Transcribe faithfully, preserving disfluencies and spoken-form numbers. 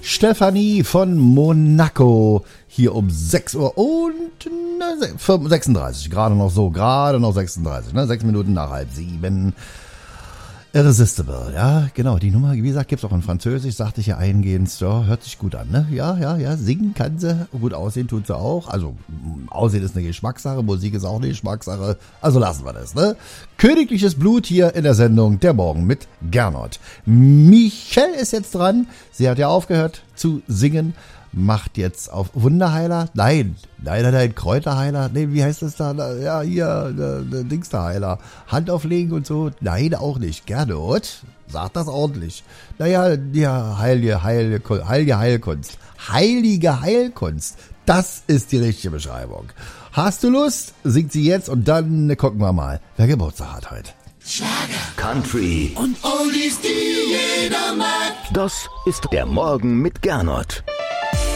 Stefanie von Monaco hier um sechs Uhr und ne, sechsunddreißig, gerade noch so, gerade noch sechsunddreißig, ne, sechs Minuten nach halb sieben. Irresistible, ja, genau, die Nummer, wie gesagt, gibt's auch in Französisch, sagte ich ja eingehend, ja, hört sich gut an, ne, ja, ja, ja, singen kann sie, gut aussehen tut sie auch, also, Aussehen ist eine Geschmackssache, Musik ist auch eine Geschmackssache, also lassen wir das, ne. Königliches Blut hier in der Sendung Der Morgen mit Gernot. Michelle ist jetzt dran, sie hat ja aufgehört zu singen, macht jetzt auf Wunderheiler, nein, nein, nein, nein, Kräuterheiler, nee, wie heißt das da, ja, hier, der, der Dingsterheiler, Hand auflegen und so, nein, auch nicht, Gernot, sag das ordentlich, naja, ja, heilige, heilige, heilige Heilkunst, heilige Heilkunst, das ist die richtige Beschreibung. Hast du Lust? Singt sie jetzt und dann gucken wir mal, wer Geburtstag hat heute. Schlager, Country und Oldies, die jeder mag. Das ist der Morgen mit Gernot.